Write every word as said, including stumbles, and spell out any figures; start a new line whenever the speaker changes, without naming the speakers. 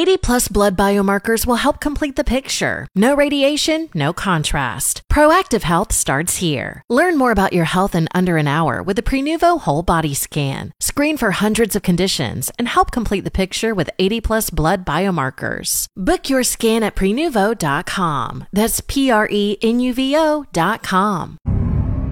eighty plus blood biomarkers will help complete the picture. No radiation, no contrast. Proactive Health starts here. Learn more about your health in under an hour with the Prenuvo Whole Body Scan. Screen for hundreds of conditions and help complete the picture with eighty plus blood biomarkers. Book your scan at prenuvo dot com. That's P R E N U V O dot com.